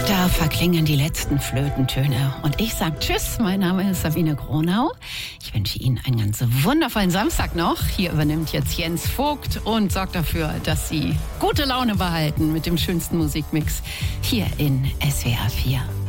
Da verklingen die letzten Flötentöne und ich sage Tschüss, mein Name ist Sabine Gronau. Ich wünsche Ihnen einen ganz wundervollen Samstag noch. Hier übernimmt jetzt Jens Vogt und sorgt dafür, dass Sie gute Laune behalten mit dem schönsten Musikmix hier in SWR 4.